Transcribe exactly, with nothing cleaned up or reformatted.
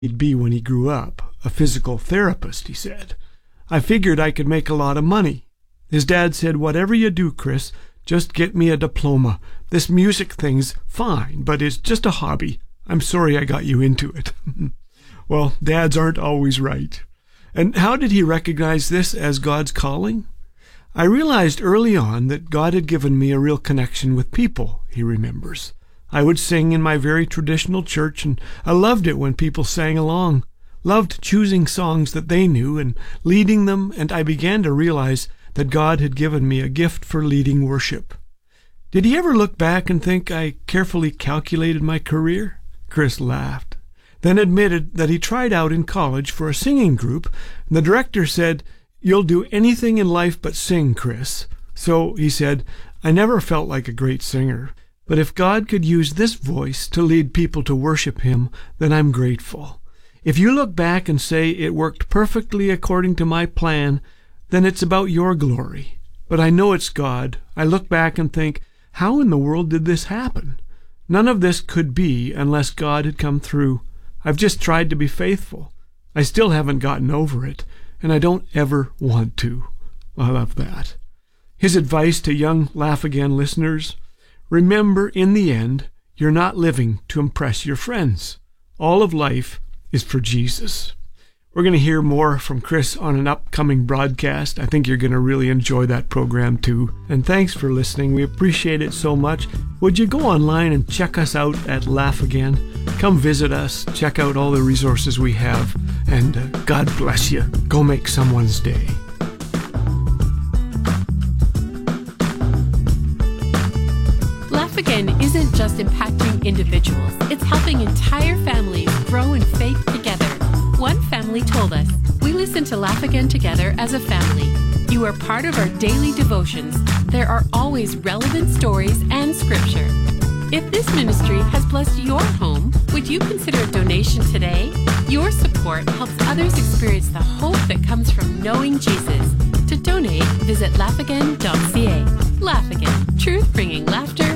he'd be when he grew up, a physical therapist, he said. I figured I could make a lot of money. His dad said, whatever you do, Chris, just get me a diploma. This music thing's fine, but it's just a hobby. I'm sorry I got you into it. Well, dads aren't always right. And how did he recognize this as God's calling? I realized early on that God had given me a real connection with people, he remembers. I would sing in my very traditional church, and I loved it when people sang along, loved choosing songs that they knew and leading them, and I began to realize that God had given me a gift for leading worship. Did he ever look back and think I carefully calculated my career? Chris laughed, then admitted that he tried out in college for a singing group, and the director said, "You'll do anything in life but sing, Chris." So, he said, I never felt like a great singer, but if God could use this voice to lead people to worship him, then I'm grateful. If you look back and say it worked perfectly according to my plan, then it's about your glory. But I know it's God. I look back and think, how in the world did this happen? None of this could be unless God had come through. I've just tried to be faithful. I still haven't gotten over it, and I don't ever want to. I love that. His advice to young Laugh Again listeners, remember, in the end, you're not living to impress your friends. All of life is for Jesus. We're going to hear more from Chris on an upcoming broadcast. I think you're going to really enjoy that program too. And thanks for listening. We appreciate it so much. Would you go online and check us out at Laugh Again? Come visit us. Check out all the resources we have. And uh, God bless you. Go make someone's day. Laugh Again isn't just impacting individuals. It's helping entire families grow in faith together. One family told us, "We listen to Laugh Again together as a family. You are part of our daily devotions. There are always relevant stories and scripture." If this ministry has blessed your home, would you consider a donation today? Your support helps others experience the hope that comes from knowing Jesus. To donate, visit laugh again dot c a. Laugh Again, truth bringing laughter